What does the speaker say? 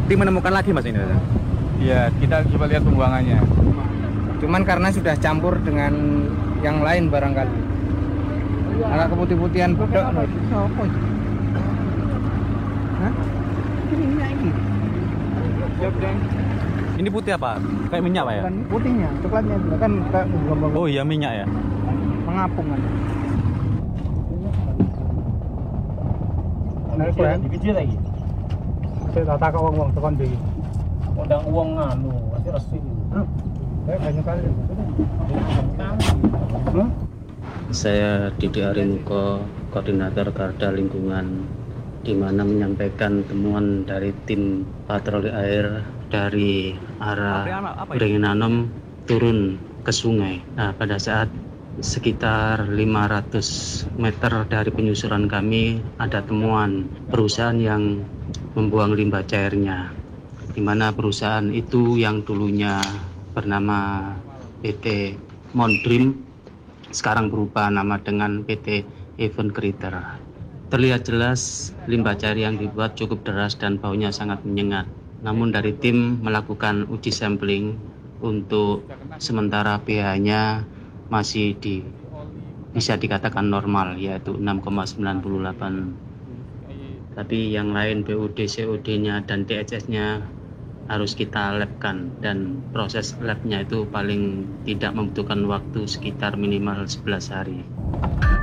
tim menemukan lagi mas ini? Iya, kita coba lihat pembuangannya. Cuman karena sudah campur dengan yang lain barangkali. Agak keputih-putihan bedok. Hah? Ini minyak ini. Siap, Deng. Ini putih apa? Kayak minyak pak ya? Bukan putihnya, coklatnya itu kan kayak gambar Oh iya minyak ya? mengapung kan. Dikecil lagi. Saya tak tahu uang tekan di. Undang uang anu, masih resi. Banyak kali. Saya Didi Arimuko, Koordinator Garda Lingkungan, di mana menyampaikan temuan dari tim patroli air dari arah Beringin turun ke sungai. Nah, pada saat sekitar 500 meter dari penyusuran kami ada temuan perusahaan yang membuang limbah cairnya, di mana perusahaan itu yang dulunya bernama PT Mondrim sekarang berubah nama dengan PT Event Creator. Terlihat jelas limbah cair yang dibuat cukup deras dan baunya sangat menyengat. Namun dari tim melakukan uji sampling untuk sementara pH-nya masih bisa dikatakan normal, yaitu 6,98. Tapi yang lain BOD, COD-nya dan DHS-nya harus kita labkan, dan proses labnya itu paling tidak membutuhkan waktu sekitar minimal 11 hari.